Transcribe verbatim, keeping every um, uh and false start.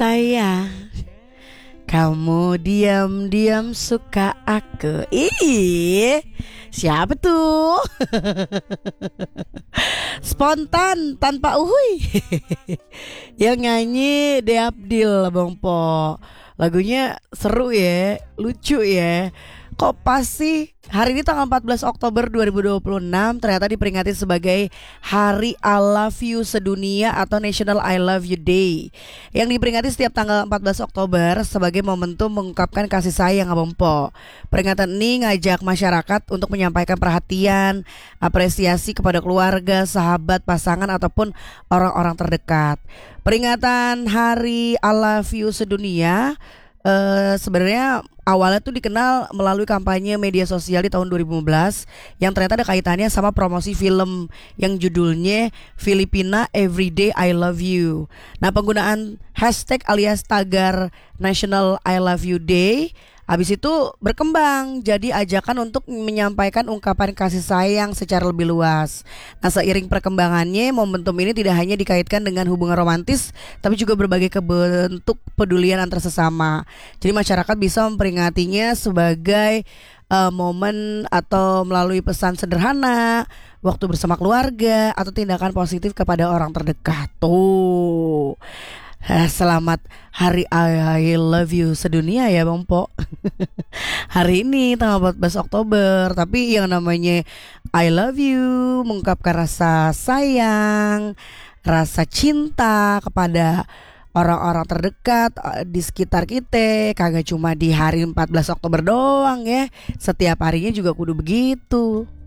Sayang, kamu diam-diam suka aku. Ih, siapa tuh? Spontan tanpa uhui. Yang nyanyi Deabdil, Bang Po. Lagunya seru ya, lucu ya. Kok pas sih hari ini tanggal empat belas Oktober dua ribu dua puluh enam ternyata diperingati sebagai Hari I Love You Sedunia atau National I Love You Day, yang diperingati setiap tanggal empat belas Oktober sebagai momentum mengungkapkan kasih sayang, Abang Po. Peringatan ini ngajak masyarakat untuk menyampaikan perhatian, apresiasi kepada keluarga, sahabat, pasangan ataupun orang-orang terdekat. Peringatan Hari I Love You Sedunia Uh, sebenarnya awalnya tuh dikenal melalui kampanye media sosial di tahun dua ribu lima belas yang ternyata ada kaitannya sama promosi film yang judulnya Filipina Everyday I Love You. Nah, penggunaan hashtag alias tagar National I Love You Day habis itu berkembang jadi ajakan untuk menyampaikan ungkapan kasih sayang secara lebih luas. Nah, seiring perkembangannya, momentum ini tidak hanya dikaitkan dengan hubungan romantis, tapi juga berbagai bentuk pedulian antar sesama. Jadi masyarakat bisa memperingatinya sebagai uh, momen atau melalui pesan sederhana, waktu bersama keluarga, atau tindakan positif kepada orang terdekat. Tuh. Selamat Hari I Love You Sedunia ya, Bang Po. Hari ini tanggal empat belas Oktober, tapi yang namanya I love you, mengungkapkan rasa sayang, rasa cinta kepada orang-orang terdekat di sekitar kita. Kagak cuma di hari empat belas Oktober doang ya, setiap harinya juga kudu begitu.